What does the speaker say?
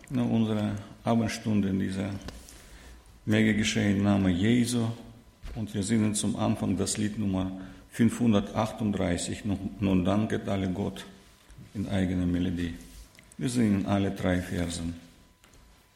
unsere Abendstunde in dieser Mega geschehen im Namen Jesu. Und wir singen zum Anfang das Lied Nummer 538, Nun danket alle Gott in eigener Melodie. Wir singen alle 3 Versen.